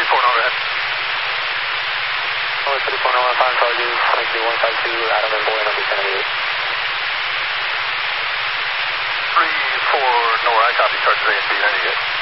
overhead. North 34 North, on charges, 23152, Adam and Boy, number 1088. 34 North, I copy charges A and B, 98.